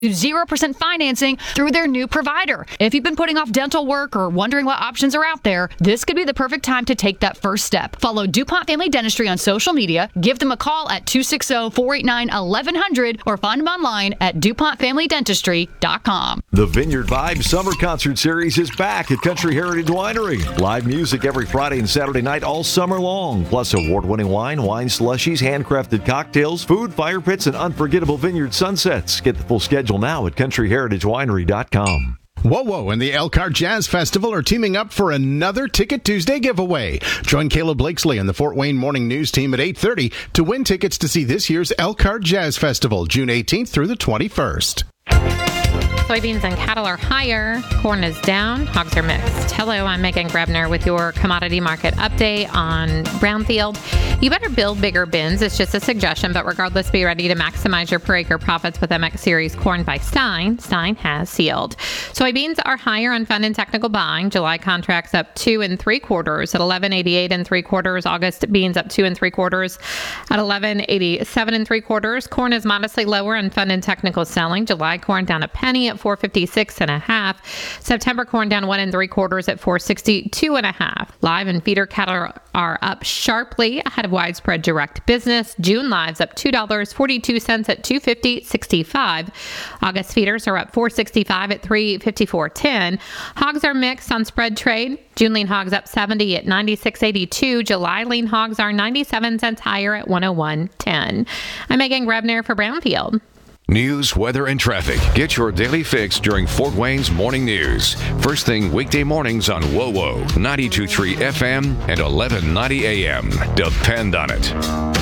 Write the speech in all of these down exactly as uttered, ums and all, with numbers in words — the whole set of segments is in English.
zero percent financing through their new provider. If you've been putting off dental work or wondering what options are out there, this could be the perfect time to take that first step. Follow DuPont Family Dentistry on social media, give them a call at two six zero, four eight nine, eleven hundred or find them online at DuPont Family Dentistry dot com. The Vineyard Vibe Summer Concert Series is back at Country Heritage Winery. Live music every Friday and Saturday night all summer long, plus award-winning wine, wine slushies, handcrafted cocktails, food, fire pits, and unforgettable vineyard sunsets. Get the full schedule now at country heritage winery dot com. Whoa, whoa, and the Elkhart Jazz Festival are teaming up for another Ticket Tuesday giveaway. Join Caleb Blakesley and the Fort Wayne Morning News team at eight thirty to win tickets to see this year's Elkhart Jazz Festival, June eighteenth through the twenty-first. Soybeans and cattle are higher. Corn is down. Hogs are mixed. Hello, I'm Megan Grebner with your commodity market update on Brownfield. You better build bigger bins. It's just a suggestion, but regardless, be ready to maximize your per acre profits with M X Series corn by Stein. Stein has sealed. Soybeans are higher on fund and technical buying. July contracts up two and three quarters at eleven eighty-eight and three quarters. August beans up two and three quarters at eleven eighty-seven and three quarters. Corn is modestly lower on fund and technical selling. July corn down a penny at four fifty-six and a half. September corn down one and three quarters at four sixty-two and a half. Live and feeder cattle are up sharply ahead of widespread direct business. June lives up two dollars and forty-two cents at two fifty sixty-five. August feeders are up four sixty-five at three fifty-four ten. Hogs are mixed on spread trade. June lean hogs up seventy at ninety-six eighty-two. July lean hogs are ninety-seven cents higher at one oh one ten. I'm Megan Grebner for Brownfield. News, weather, and traffic. Get your daily fix during Fort Wayne's Morning News. First thing weekday mornings on W O W O, ninety-two point three F M and eleven ninety A M. Depend on it.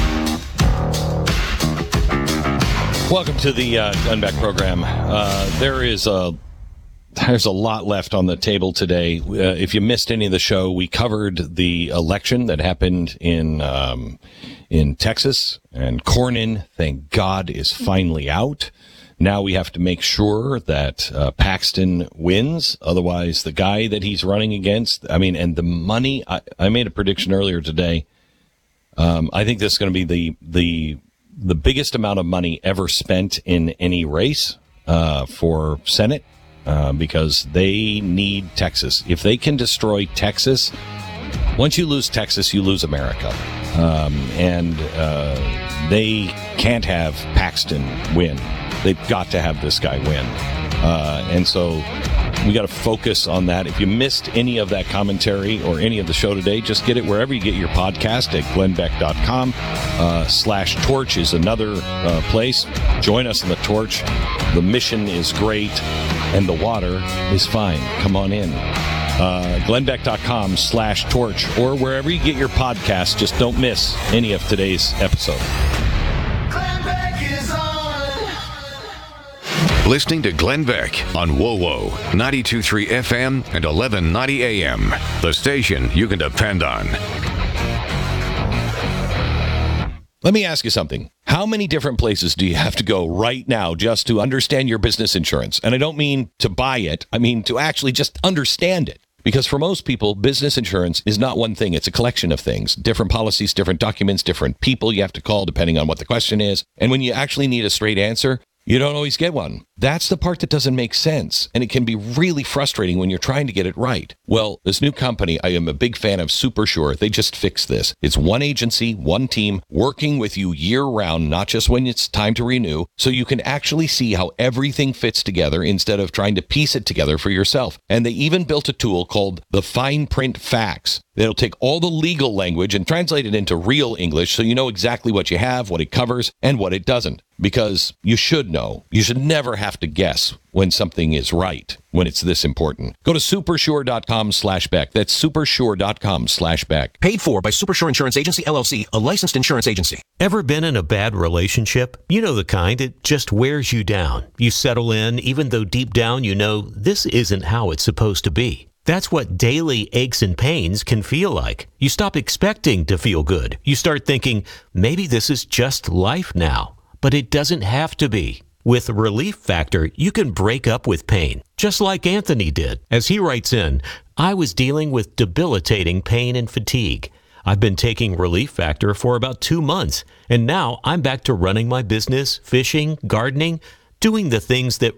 Welcome to the uh, Glenn Beck program. Uh, there is a There's a lot left on the table today. Uh, if you missed any of the show, we covered the election that happened in um, in Texas, and Cornyn, thank God, is finally out. Now we have to make sure that uh, Paxton wins. Otherwise, the guy that he's running against, I mean, and the money, I, I made a prediction earlier today. Um, I think this is going to be the, the, the biggest amount of money ever spent in any race uh, for Senate. Uh, because they need Texas. If they can destroy Texas, once you lose Texas, you lose America. Um, and uh, they can't have Paxton win. They've got to have this guy win. Uh, and so we got to focus on that. If you missed any of that commentary or any of the show today, just get it wherever you get your podcast at glenn beck dot com. Uh, slash torch is another uh, place. Join us in the torch. The mission is great. And the water is fine. Come on in. Uh, glenn beck dot com slash torch or wherever you get your podcast. Just don't miss any of today's episode. Glenn Beck is on. Listening to Glenn Beck on W O W O, ninety-two point three F M and eleven ninety A M. The station you can depend on. Let me ask you something. How many different places do you have to go right now just to understand your business insurance? And I don't mean to buy it. I mean to actually just understand it. Because for most people, business insurance is not one thing. It's a collection of things. Different policies, different documents, different people you have to call depending on what the question is. And when you actually need a straight answer, you don't always get one. That's the part that doesn't make sense. And it can be really frustrating when you're trying to get it right. Well, this new company, I am a big fan of SuperSure. They just fixed this. It's one agency, one team, working with you year round, not just when it's time to renew, so you can actually see how everything fits together instead of trying to piece it together for yourself. And they even built a tool called the Fine Print Facts. It'll take all the legal language and translate it into real English so you know exactly what you have, what it covers, and what it doesn't. Because you should know. You should never have to guess when something is right, when it's this important. Go to supersure dot com slash Beck. That's supersure dot com slash Beck. Paid for by Supersure Insurance Agency, L L C, a licensed insurance agency. Ever been in a bad relationship? You know the kind. It just wears you down. You settle in, even though deep down you know this isn't how it's supposed to be. That's what daily aches and pains can feel like. You stop expecting to feel good. You start thinking, maybe this is just life now. But it doesn't have to be. With Relief Factor, you can break up with pain, just like Anthony did. As he writes in, I was dealing with debilitating pain and fatigue. I've been taking Relief Factor for about two months, and now I'm back to running my business, fishing, gardening, doing the things that